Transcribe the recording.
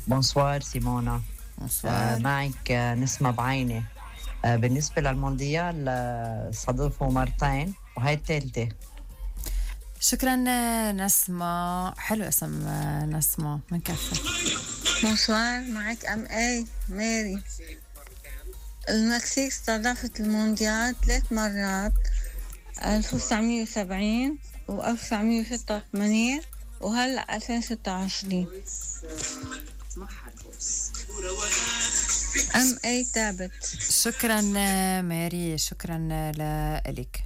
بونسوار سيمونا. بونسوار. معك نسمة بعيني. بالنسبة للمونديال صادفوا مرتين وهي الثالثة. شكرا نسمة، حلو اسم نسمة من كفة. بونسوار، معك ام اي ماري. المكسيك استضافت المونديال 3 مرات، 1970 و1986 وهلأ 2026. ام اي تابت. شكرا ماري، شكرا لك.